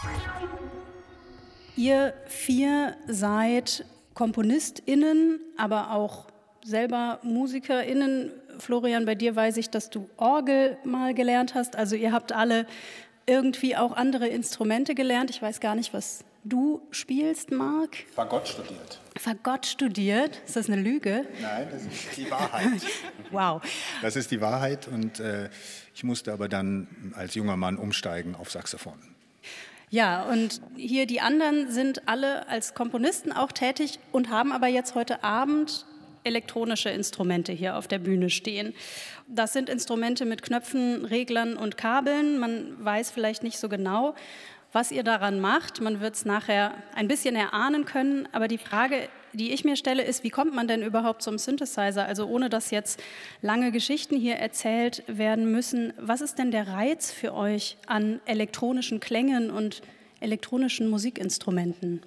Ihr vier seid KomponistInnen, aber auch selber MusikerInnen. Florian, bei dir weiß ich, dass du Orgel mal gelernt hast. Also ihr habt alle irgendwie auch andere Instrumente gelernt. Ich weiß gar nicht, was du spielst, Marc. Fagott studiert. Fagott studiert? Ist das eine Lüge? Nein, das ist die Wahrheit. Wow. Das ist die Wahrheit und ich musste aber dann als junger Mann umsteigen auf Saxophon. Ja, und hier die anderen sind alle als Komponisten auch tätig und haben aber jetzt heute Abend elektronische Instrumente hier auf der Bühne stehen. Das sind Instrumente mit Knöpfen, Reglern und Kabeln. Man weiß vielleicht nicht so genau, was ihr daran macht. Man wird es nachher ein bisschen erahnen können. Aber die Frage, die ich mir stelle, ist, wie kommt man denn überhaupt zum Synthesizer? Also ohne dass jetzt lange Geschichten hier erzählt werden müssen. Was ist denn der Reiz für euch an elektronischen Klängen und elektronischen Musikinstrumenten?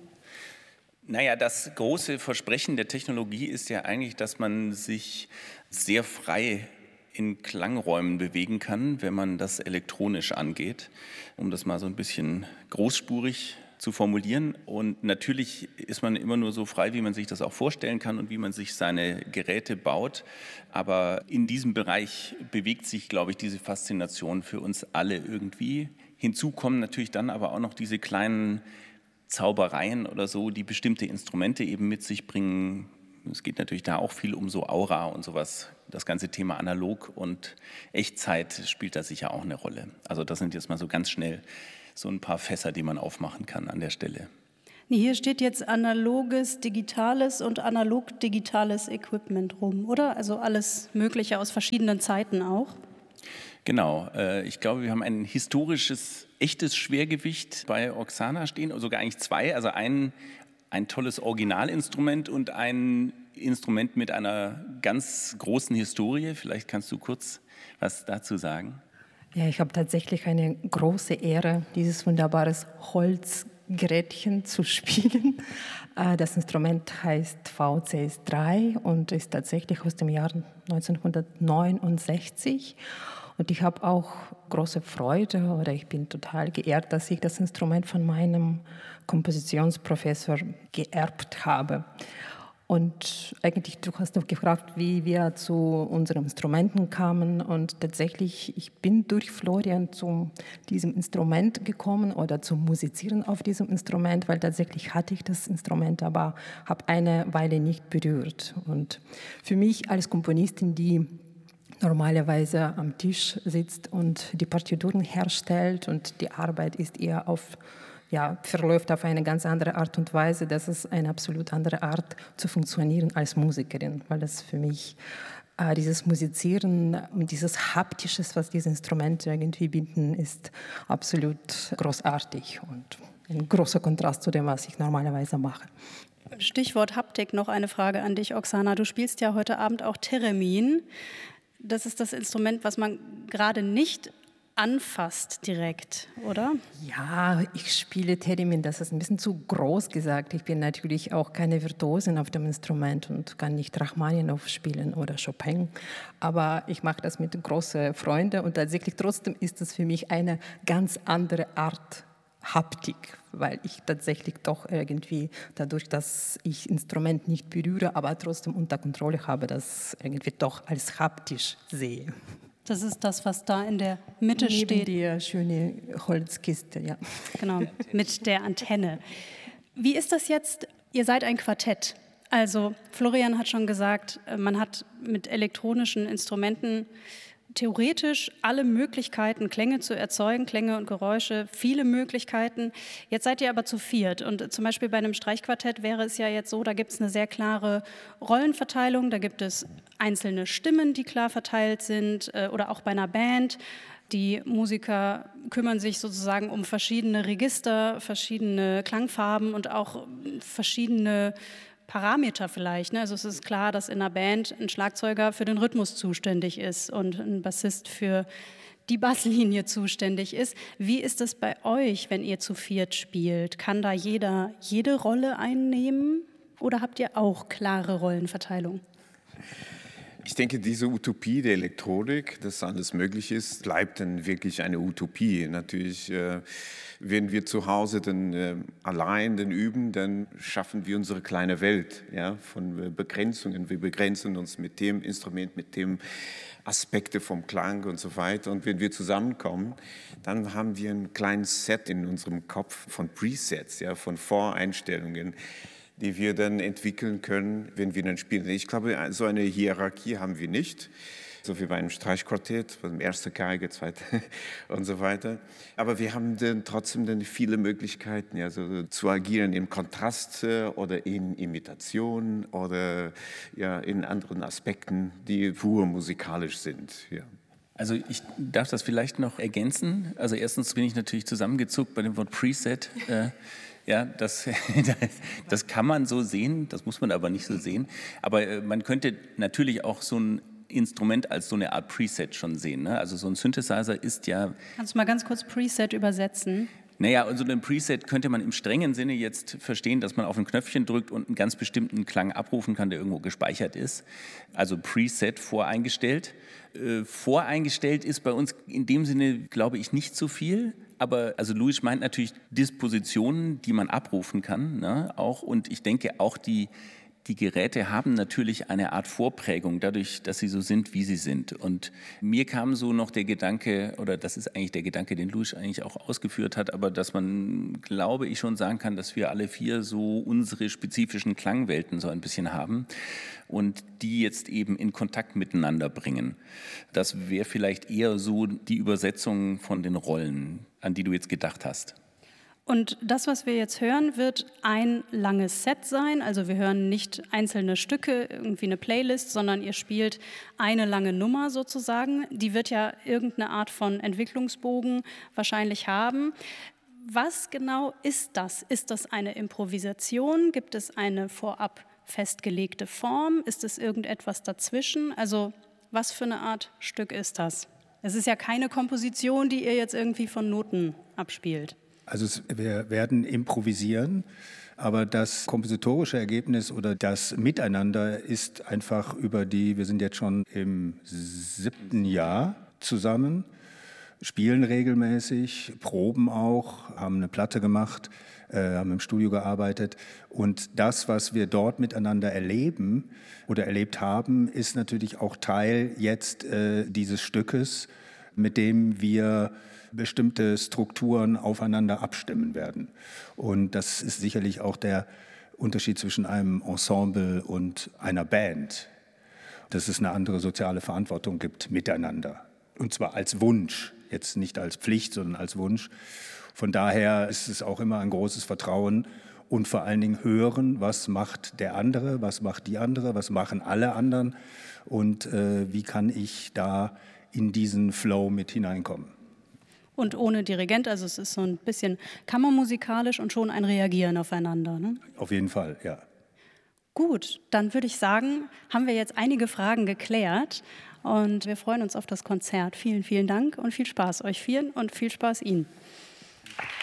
Naja, das große Versprechen der Technologie ist ja eigentlich, dass man sich sehr frei in Klangräumen bewegen kann, wenn man das elektronisch angeht, um das mal so ein bisschen großspurig zu formulieren. Und natürlich ist man immer nur so frei, wie man sich das auch vorstellen kann und wie man sich seine Geräte baut. Aber in diesem Bereich bewegt sich, glaube ich, diese Faszination für uns alle irgendwie. Hinzu kommen natürlich dann aber auch noch diese kleinen Zaubereien oder so, die bestimmte Instrumente eben mit sich bringen. Es geht natürlich da auch viel um so Aura und sowas. Das ganze Thema Analog und Echtzeit spielt da sicher auch eine Rolle. Also das sind jetzt mal so ganz schnell so ein paar Fässer, die man aufmachen kann an der Stelle. Hier steht jetzt analoges, digitales und analog-digitales Equipment rum, oder? Also alles Mögliche aus verschiedenen Zeiten auch. Genau, ich glaube, wir haben ein historisches, echtes Schwergewicht bei Oksana stehen, sogar eigentlich zwei, also ein tolles Originalinstrument und ein Instrument mit einer ganz großen Historie. Vielleicht kannst du kurz was dazu sagen. Ja, ich habe tatsächlich eine große Ehre, dieses wunderbare Holzgerätchen zu spielen. Das Instrument heißt VCS3 und ist tatsächlich aus dem Jahr 1969. Und ich habe auch große Freude oder ich bin total geehrt, dass ich das Instrument von meinem Kompositionsprofessor geerbt habe. Und eigentlich, du hast noch gefragt, wie wir zu unseren Instrumenten kamen. Und tatsächlich, ich bin durch Florian zu diesem Instrument gekommen oder zum Musizieren auf diesem Instrument, weil tatsächlich hatte ich das Instrument, aber habe eine Weile nicht berührt. Und für mich als Komponistin, die normalerweise am Tisch sitzt und die Partituren herstellt und die Arbeit ist eher verläuft auf eine ganz andere Art und Weise. Das ist eine absolut andere Art zu funktionieren als Musikerin, weil das für mich dieses Musizieren, dieses Haptisches, was diese Instrumente irgendwie bieten, ist absolut großartig und ein großer Kontrast zu dem, was ich normalerweise mache. Stichwort Haptik, noch eine Frage an dich, Oksana. Du spielst ja heute Abend auch Theremin. Das ist das Instrument, was man gerade nicht anfasst direkt, oder? Ja, ich spiele Theremin, das ist ein bisschen zu groß gesagt. Ich bin natürlich auch keine Virtuosin auf dem Instrument und kann nicht Rachmaninow spielen oder Chopin, aber ich mache das mit großer Freude und tatsächlich trotzdem ist es für mich eine ganz andere Art Haptik, weil ich tatsächlich doch irgendwie dadurch, dass ich Instrument nicht berühre, aber trotzdem unter Kontrolle habe, das irgendwie doch als haptisch sehe. Das ist das, was da in der Mitte Neben steht. die schöne Holzkiste, ja. Genau, mit der Antenne. Wie ist das jetzt? Ihr seid ein Quartett. Also Florian hat schon gesagt, man hat mit elektronischen Instrumenten theoretisch alle Möglichkeiten, Klänge zu erzeugen, Klänge und Geräusche, viele Möglichkeiten. Jetzt seid ihr aber zu viert und zum Beispiel bei einem Streichquartett wäre es ja jetzt so, da gibt es eine sehr klare Rollenverteilung, da gibt es einzelne Stimmen, die klar verteilt sind oder auch bei einer Band. Die Musiker kümmern sich sozusagen um verschiedene Register, verschiedene Klangfarben und auch verschiedene Parameter vielleicht. Ne? Also es ist klar, dass in einer Band ein Schlagzeuger für den Rhythmus zuständig ist und ein Bassist für die Basslinie zuständig ist. Wie ist es bei euch, wenn ihr zu viert spielt? Kann da jeder jede Rolle einnehmen oder habt ihr auch klare Rollenverteilung? Ich denke, diese Utopie der Elektronik, dass alles möglich ist, bleibt dann wirklich eine Utopie. Natürlich, wenn wir zu Hause dann allein dann üben, dann schaffen wir unsere kleine Welt, ja, von Begrenzungen. Wir begrenzen uns mit dem Instrument, mit dem Aspekte vom Klang und so weiter. Und wenn wir zusammenkommen, dann haben wir ein kleines Set in unserem Kopf von Presets, ja, von Voreinstellungen, die wir dann entwickeln können, wenn wir dann spielen. Ich glaube, so eine Hierarchie haben wir nicht, so wie bei einem Streichquartett, beim ersten Geige, zweite und so weiter. Aber wir haben dann trotzdem dann viele Möglichkeiten, ja, so zu agieren im Kontrast oder in Imitation oder ja, in anderen Aspekten, die pur musikalisch sind. Ja. Also ich darf das vielleicht noch ergänzen. Also erstens bin ich natürlich zusammengezuckt bei dem Wort Preset. Ja, das kann man so sehen, das muss man aber nicht so sehen. Aber man könnte natürlich auch so ein Instrument als so eine Art Preset schon sehen. Ne? Also so ein Synthesizer ist ja... Kannst du mal ganz kurz Preset übersetzen? Naja, und so ein Preset könnte man im strengen Sinne jetzt verstehen, dass man auf ein Knöpfchen drückt und einen ganz bestimmten Klang abrufen kann, der irgendwo gespeichert ist. Also Preset voreingestellt. Voreingestellt ist bei uns in dem Sinne, glaube ich, nicht so viel. Aber also Louis meint natürlich Dispositionen, die man abrufen kann, ne, auch. Und ich denke auch die Geräte haben natürlich eine Art Vorprägung dadurch, dass sie so sind, wie sie sind. Und mir kam so noch der Gedanke, oder das ist eigentlich der Gedanke, den Louis eigentlich auch ausgeführt hat, aber dass man, glaube ich, schon sagen kann, dass wir alle vier so unsere spezifischen Klangwelten so ein bisschen haben und die jetzt eben in Kontakt miteinander bringen. Das wäre vielleicht eher so die Übersetzung von den Rollen, an die du jetzt gedacht hast. Und das, was wir jetzt hören, wird ein langes Set sein. Also wir hören nicht einzelne Stücke, irgendwie eine Playlist, sondern ihr spielt eine lange Nummer sozusagen. Die wird ja irgendeine Art von Entwicklungsbogen wahrscheinlich haben. Was genau ist das? Ist das eine Improvisation? Gibt es eine vorab festgelegte Form? Ist es irgendetwas dazwischen? Also was für eine Art Stück ist das? Es ist ja keine Komposition, die ihr jetzt irgendwie von Noten abspielt. Also wir werden improvisieren, aber das kompositorische Ergebnis oder das Miteinander ist einfach wir sind jetzt schon im 7. Jahr zusammen, spielen regelmäßig, proben auch, haben eine Platte gemacht, haben im Studio gearbeitet. Und das, was wir dort miteinander erleben oder erlebt haben, ist natürlich auch Teil jetzt dieses Stückes, mit dem wir bestimmte Strukturen aufeinander abstimmen werden. Und das ist sicherlich auch der Unterschied zwischen einem Ensemble und einer Band, dass es eine andere soziale Verantwortung gibt miteinander. Und zwar als Wunsch, jetzt nicht als Pflicht, sondern als Wunsch. Von daher ist es auch immer ein großes Vertrauen und vor allen Dingen hören, was macht der andere, was macht die andere, was machen alle anderen und wie kann ich da in diesen Flow mit hineinkommen. Und ohne Dirigent, also es ist so ein bisschen kammermusikalisch und schon ein Reagieren aufeinander. Ne? Auf jeden Fall, ja. Gut, dann würde ich sagen, haben wir jetzt einige Fragen geklärt und wir freuen uns auf das Konzert. Vielen, vielen Dank und viel Spaß euch vieren und viel Spaß Ihnen.